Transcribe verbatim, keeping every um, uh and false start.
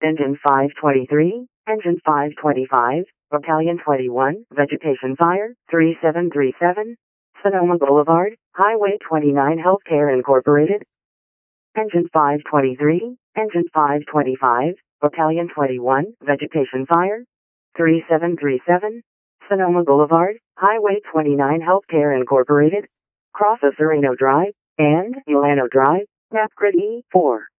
Engine five twenty-three, Engine five twenty-five, Battalion twenty-one, Vegetation Fire, three seven three seven, Sonoma Boulevard, Highway twenty-nine Healthcare Incorporated. Engine five twenty-three, Engine five twenty-five, Battalion twenty-one, Vegetation Fire, three seven three seven, Sonoma Boulevard, Highway twenty-nine Healthcare Incorporated, Cross of Sereno Drive, and Ulano Drive, Map Grid E four.